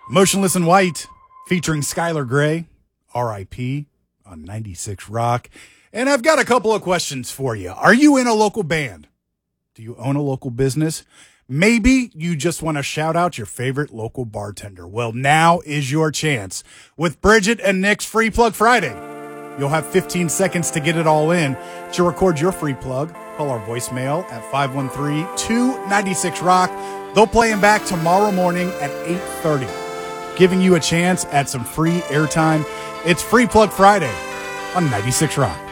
Motionless in White, featuring Skylar Grey, R.I.P. on 96 Rock. And I've got a couple of questions for you. Are you in a local band? Do you own a local business? Maybe you just want to shout out your favorite local bartender. Well, now is your chance. With Bridget and Nick's Free Plug Friday, you'll have 15 seconds to get it all in. To record your free plug, call our voicemail at 513-296-ROCK. They'll play them back tomorrow morning at 8:30, giving you a chance at some free airtime. It's Free Plug Friday on 96 Rock.